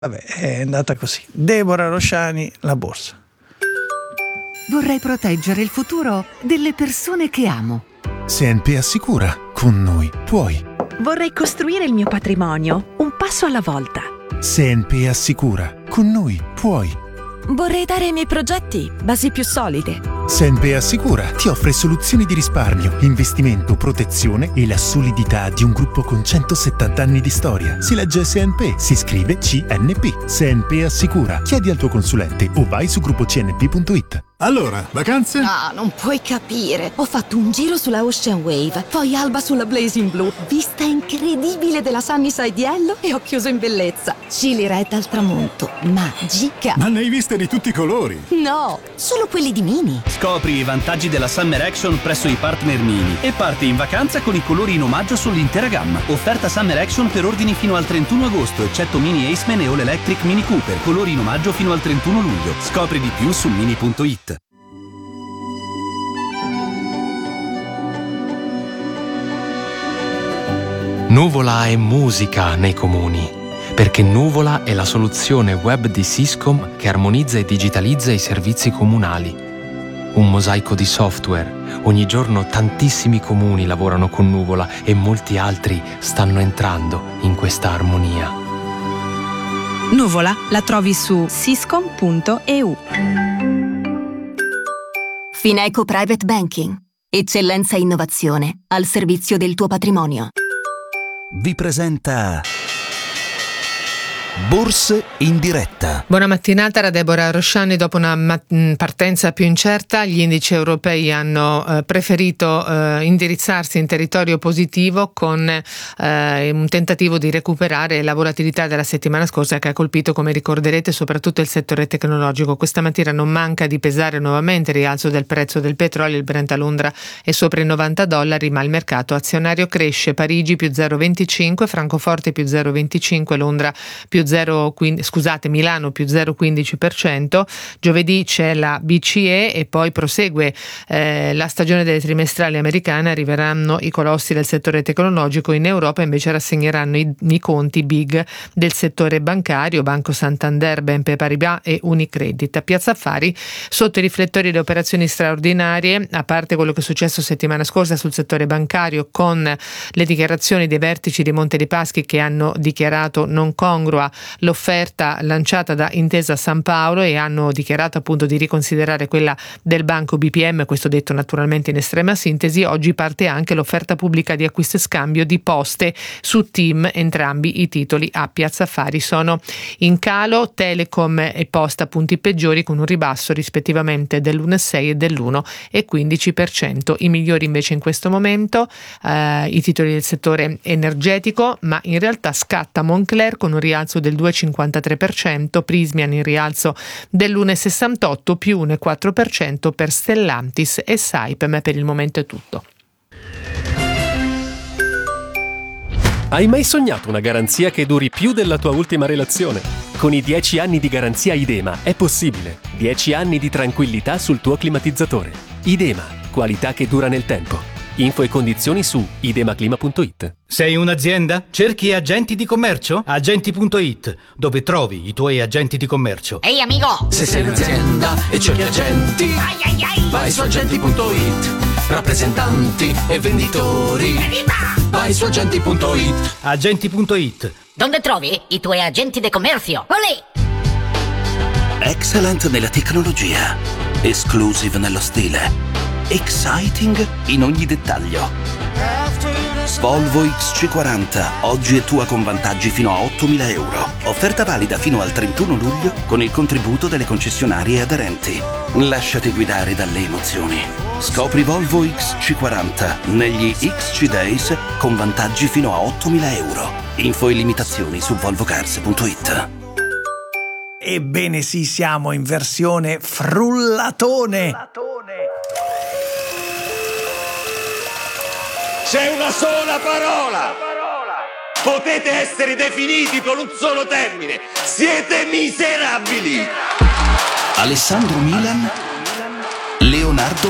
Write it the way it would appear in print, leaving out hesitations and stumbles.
Vabbè, è andata così. Deborah Rosciani, La borsa. Vorrei proteggere il futuro delle persone che amo. CNP Assicura. Con noi puoi. Vorrei costruire il mio patrimonio, un passo alla volta. CNP Assicura. Con noi puoi. Vorrei dare ai miei progetti basi più solide. CNP Assicura ti offre soluzioni di risparmio, investimento, protezione e la solidità di un gruppo con 170 anni di storia. Si legge CNP, si scrive CNP. CNP Assicura. Chiedi al tuo consulente o vai su gruppocnp.it. Allora, vacanze? No, non puoi capire. Ho fatto un giro sulla Ocean Wave, poi Alba sulla Blazing Blue, vista incredibile della Sunnyside Yellow e ho chiuso in bellezza. Chili Red al tramonto, magica. Ma ne hai viste di tutti i colori? No, solo quelli di Mini. Scopri i vantaggi della Summer Action presso i partner Mini e parti in vacanza con i colori in omaggio sull'intera gamma. Offerta Summer Action per ordini fino al 31 agosto, eccetto Mini Aceman e All Electric Mini Cooper. Colori in omaggio fino al 31 luglio. Scopri di più su mini.it. Nuvola è musica nei comuni, perché Nuvola è la soluzione web di Syscom che armonizza e digitalizza i servizi comunali. Un mosaico di software. Ogni giorno tantissimi comuni lavorano con Nuvola e molti altri stanno entrando in questa armonia. Nuvola la trovi su syscom.eu. Fineco Private Banking. Eccellenza e innovazione al servizio del tuo patrimonio. Vi presenta Borse in diretta. Buona mattinata da Deborah Rosciani. Dopo una partenza più incerta, gli indici europei hanno preferito indirizzarsi in territorio positivo con un tentativo di recuperare la volatilità della settimana scorsa che ha colpito, come ricorderete, soprattutto il settore tecnologico. Questa mattina non manca di pesare nuovamente il rialzo del prezzo del petrolio. Il Brent a Londra è sopra i $90, ma il mercato azionario cresce. Parigi più 0,25, Francoforte più 0,25, Londra più Milano più 0,15%. Giovedì c'è la BCE e poi prosegue la stagione delle trimestrali americane. Arriveranno i colossi del settore tecnologico. In Europa invece rassegneranno i conti big del settore bancario, Banco Santander, BNP Paribas e Unicredit. A Piazza Affari, sotto i riflettori le operazioni straordinarie, a parte quello che è successo settimana scorsa sul settore bancario con le dichiarazioni dei vertici di Monte dei Paschi che hanno dichiarato non congrua l'offerta lanciata da Intesa San Paolo e hanno dichiarato appunto di riconsiderare quella del banco BPM, questo detto naturalmente in estrema sintesi. Oggi parte anche l'offerta pubblica di acquisto e scambio di Poste su TIM. Entrambi i titoli a Piazza Affari sono in calo, Telecom e Posta punti peggiori con un ribasso rispettivamente dell'1,6 e dell'1,15%. I migliori invece in questo momento i titoli del settore energetico, ma in realtà scatta Moncler con un rialzo del 2,53%, Prysmian in rialzo dell'1,68%, più 1,4% per Stellantis e Saipem. Per il momento è tutto. Hai mai sognato una garanzia che duri più della tua ultima relazione? Con i 10 anni di garanzia Idema è possibile. 10 anni di tranquillità sul tuo climatizzatore. Idema, qualità che dura nel tempo. Info e condizioni su idemaclima.it. Sei un'azienda? Cerchi agenti di commercio? Agenti.it, dove trovi i tuoi agenti di commercio. Ehi amico! Se sei un'azienda e cerchi agenti, vai su agenti.it. Rappresentanti e venditori, vai su agenti.it. Agenti.it. Dove trovi i tuoi agenti di commercio? Olè! Excellent nella tecnologia, exclusive nello stile, exciting in ogni dettaglio. Volvo XC40, oggi è tua con vantaggi fino a 8.000 euro. Offerta valida fino al 31 luglio con il contributo delle concessionarie aderenti. Lasciati guidare dalle emozioni. Scopri Volvo XC40 negli XC Days con vantaggi fino a 8.000 euro. Info e limitazioni su volvocars.it. Ebbene sì, siamo in versione frullatone. C'è una sola parola. Potete essere definiti con un solo termine. Siete miserabili. Alessandro Milan, Leonardo